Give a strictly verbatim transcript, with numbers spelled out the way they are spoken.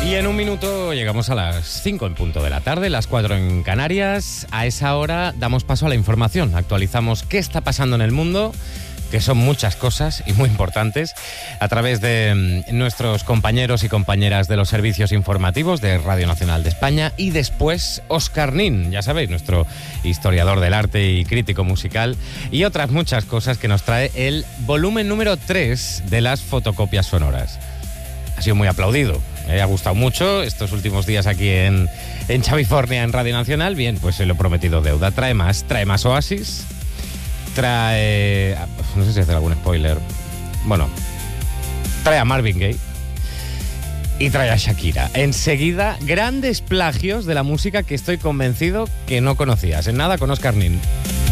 Y en un minuto llegamos a las cinco en punto de la tarde, las cuatro en Canarias. A esa hora damos paso a la información. Actualizamos qué está pasando en el mundo, que son muchas cosas y muy importantes, a través de nuestros compañeros y compañeras de los servicios informativos de Radio Nacional de España. Y después Óscar Nin, ya sabéis, nuestro historiador del arte y crítico musical, y otras muchas cosas que nos trae el volumen número tres de las fotocopias sonoras. Ha sido muy aplaudido, me ha gustado mucho estos últimos días aquí en, en Chavifornia, en Radio Nacional. Bien, pues se lo he prometido deuda. Trae más, trae más Oasis, trae... no sé si hacer algún spoiler. Bueno, trae a Marvin Gaye y trae a Shakira. Enseguida, grandes plagios de la música que estoy convencido que no conocías. En nada, con Óscar Nin.